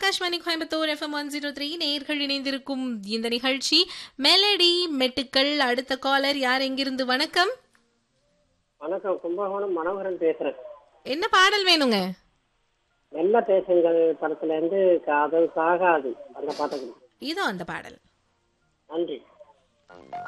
Akashvani Coimbatore FM 103 நேயர்கள் இணைந்திருக்கும் இந்த நிகழ்ச்சி மெலடி மெட்டுக்கள். அடுத்த காலர் யார், எங்கிருந்து? வணக்கம். வணக்கம், கும்பகோணம் மனோகரன் பேசுறேன். என்ன பாடல் வேணுங்க? நல்ல பேசுங்கள் படத்துல இருந்து காதல் சாகாது அந்த பாட்டுக்கு இதோ அந்த பாடல். நன்றி.